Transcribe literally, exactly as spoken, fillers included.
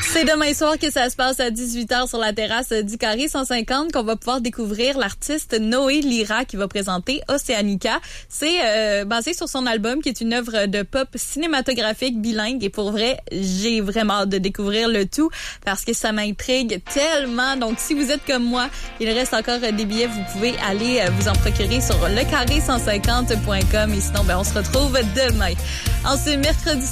C'est demain soir que ça se passe à dix-huit heures sur la terrasse du Carré cent cinquante qu'on va pouvoir découvrir l'artiste Noé Lira qui va présenter Océanica. C'est euh, basé sur son album qui est une œuvre de pop cinématographique bilingue et pour vrai, j'ai vraiment hâte de découvrir le tout parce que ça m'intrigue tellement. Donc si vous êtes comme moi, il reste encore des billets, vous pouvez aller vous en procurer sur le carré cent cinquante point com et sinon ben on se retrouve demain. En ce mercredi